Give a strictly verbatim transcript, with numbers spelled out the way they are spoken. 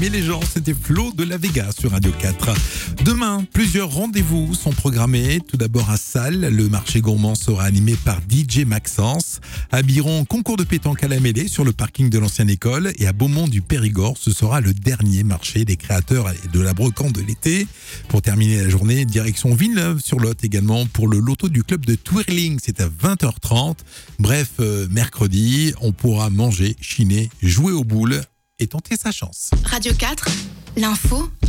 Mais les gens, c'était Flo de la Vega sur Radio quatre. Demain, plusieurs rendez-vous sont programmés. Tout d'abord à Salles, le marché gourmand sera animé par D J Maxence. À Biron, concours de pétanque à la mêlée sur le parking de l'ancienne école. Et à Beaumont du Périgord, ce sera le dernier marché des créateurs et de la brocante de l'été. Pour terminer la journée, direction Villeneuve-sur-Lot également pour le loto du club de twirling. C'est à vingt heures trente. Bref, euh, mercredi, on pourra manger, chiner, jouer aux boules et tenter sa chance. Radio quatre, l'info